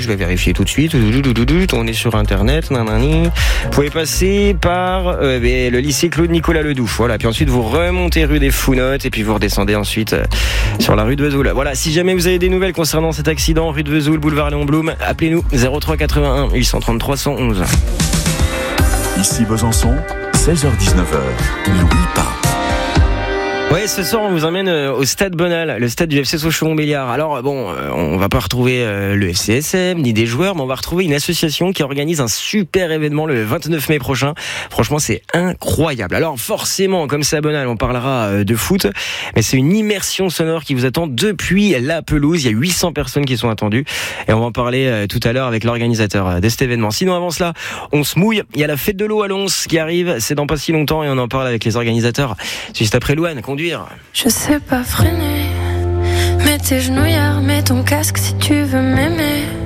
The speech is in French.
je vais vérifier tout de suite. On est sur internet. Nanani. Vous pouvez passer par le lycée Claude Nicolas Ledoux. Voilà, puis ensuite vous remontez rue des Founottes et puis vous redescendez ensuite sur la rue de Vesoul. Voilà, si jamais vous avez des nouvelles concernant cet accident, rue de Vesoul, boulevard Léon Blum, appelez-nous 03 81 833 111. Ici Besançon, 16h-19h, Louis Pas. Ouais, ce soir on vous emmène au stade Bonal, le stade du FC Sochaux-Montbéliard. Alors on va pas retrouver le FCSM ni des joueurs, mais on va retrouver une association qui organise un super événement le 29 mai prochain. Franchement, c'est incroyable. Alors forcément, comme c'est à Bonal, on parlera de foot, mais c'est une immersion sonore qui vous attend depuis la pelouse. Il y a 800 personnes qui sont attendues et on va en parler tout à l'heure avec l'organisateur de cet événement. Sinon, avant cela, on se mouille. Il y a la fête de l'eau à Lons qui arrive, c'est dans pas si longtemps et on en parle avec les organisateurs. Juste après Louane, conduire. Je sais pas freiner, mets tes genouillères, mets ton casque si tu veux m'aimer.